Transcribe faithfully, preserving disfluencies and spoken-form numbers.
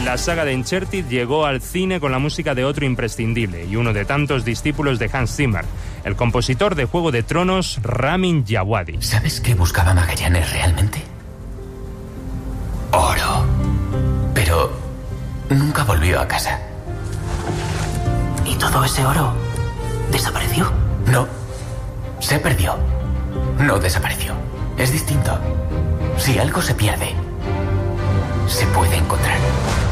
La saga de Uncharted llegó al cine con la música de otro imprescindible y uno de tantos discípulos de Hans Zimmer, el compositor de Juego de Tronos, Ramin Djawadi. ¿Sabes qué buscaba Magallanes realmente? Oro. Pero nunca volvió a casa. ¿Y todo ese oro desapareció? No. Se perdió. No desapareció. Es distinto. Si algo se pierde, se puede encontrar.